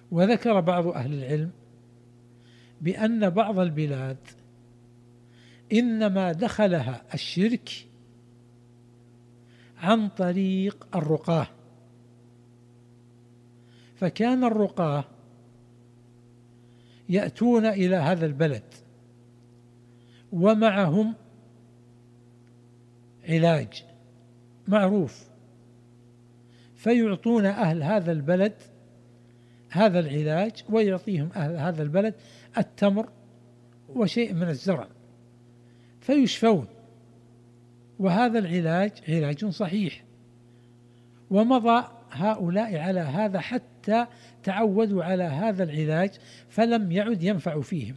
وذكر بعض أهل العلم بأن بعض البلاد إنما دخلها الشرك عن طريق الرقاة، فكان الرقاة يأتون إلى هذا البلد ومعهم علاج معروف، فيعطون أهل هذا البلد هذا العلاج، ويعطيهم أهل هذا البلد التمر وشيء من الزرع فيشفون، وهذا العلاج علاج صحيح. ومضى هؤلاء على هذا حتى تعودوا على هذا العلاج فلم يعد ينفع فيهم،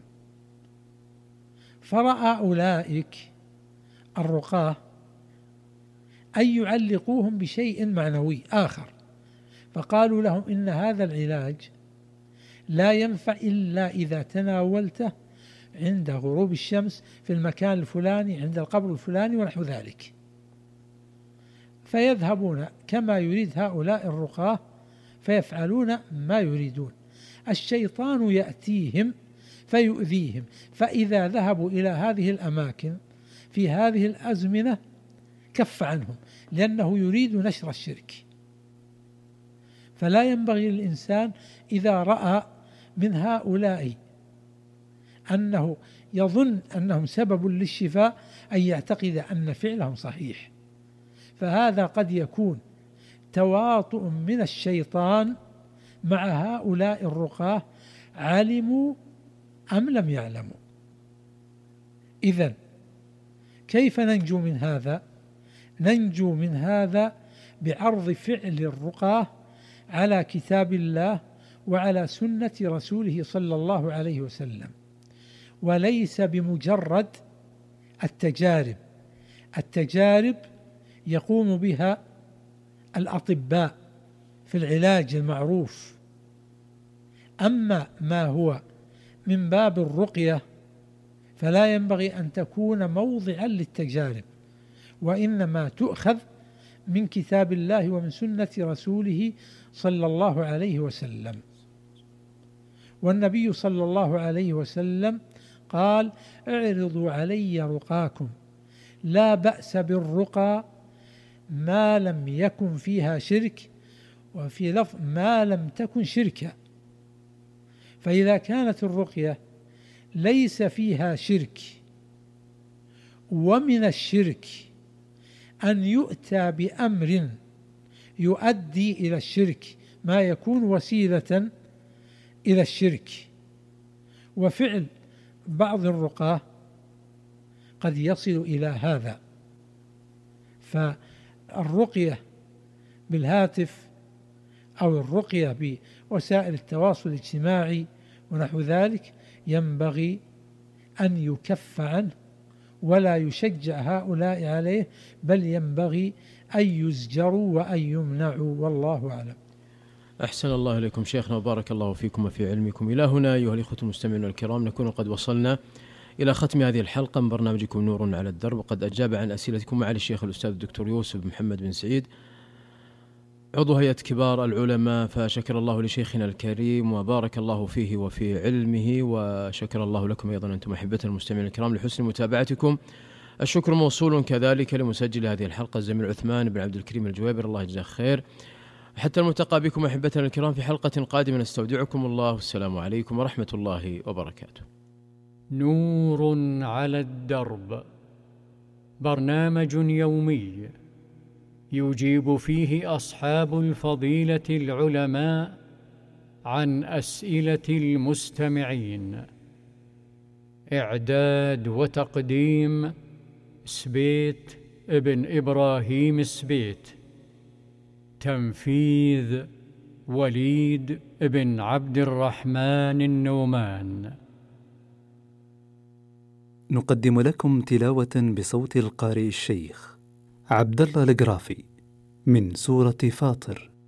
فرأى أولئك الرقاة أن يعلقوهم بشيء معنوي آخر، فقالوا لهم إن هذا العلاج لا ينفع إلا إذا تناولته عند غروب الشمس في المكان الفلاني عند القبر الفلاني ونحو ذلك، فيذهبون كما يريد هؤلاء الرقاة فيفعلون ما يريدون. الشيطان يأتيهم فيؤذيهم، فإذا ذهبوا إلى هذه الأماكن في هذه الأزمنة كف عنهم، لأنه يريد نشر الشرك. فلا ينبغي للإنسان إذا رأى من هؤلاء أنه يظن أنهم سبب للشفاء أن يعتقد أن فعلهم صحيح، فهذا قد يكون تواطؤ من الشيطان مع هؤلاء الرقاة، علموا أم لم يعلموا. إذن كيف ننجو من هذا؟ ننجو من هذا بعرض فعل الرقاة على كتاب الله وعلى سنة رسوله صلى الله عليه وسلم، وليس بمجرد التجارب يقوم بها الأطباء في العلاج المعروف. أما ما هو من باب الرقية فلا ينبغي أن تكون موضعا للتجارب، وإنما تؤخذ من كتاب الله ومن سنة رسوله صلى الله عليه وسلم. والنبي صلى الله عليه وسلم قال: اعرضوا علي رقاكم، لا بأس بالرقى ما لم يكن فيها شرك، وفي لفظ ما لم تكن شركا. فإذا كانت الرقية ليس فيها شرك، ومن الشرك أن يؤتى بأمر يؤدي إلى الشرك ما يكون وسيلة إلى الشرك، وفعل بعض الرقاة قد يصل إلى هذا. فالرقية بالهاتف أو الرقية بوسائل التواصل الاجتماعي ونحو ذلك ينبغي أن يكف عنه ولا يشجع هؤلاء عليه، بل ينبغي أن يزجروا وأن يمنعوا، والله أعلم. أحسن الله إليكم شيخنا وبارك الله فيكم وفي علمكم. إلى هنا أيها الإخوة المستمعون الكرام نكون قد وصلنا إلى ختم هذه الحلقة من برنامجكم نور على الدرب، وقد أجاب عن أسئلتكم معالي الشيخ الأستاذ الدكتور يوسف محمد بن سعيد عضو هيئة كبار العلماء، فشكر الله لشيخنا الكريم وبارك الله فيه وفي علمه، وشكر الله لكم أيضا أنتم أحبة المستمعين الكرام لحسن متابعتكم. الشكر موصول كذلك لمسجل هذه الحلقة الزميل عثمان بن عبد الكريم الجويبر، الله يجزاه خير. حتى الملتقى بكم أحبتنا الكرام في حلقة قادمة، نستودعكم الله، والسلام عليكم ورحمة الله وبركاته. نور على الدرب، برنامج يومي يجيب فيه أصحاب الفضيلة العلماء عن أسئلة المستمعين. إعداد وتقديم سبيت ابن إبراهيم سبيت، تنفيذ وليد ابن عبد الرحمن النومان. نقدم لكم تلاوة بصوت القارئ الشيخ عبد الله القرافي من سورة فاطر.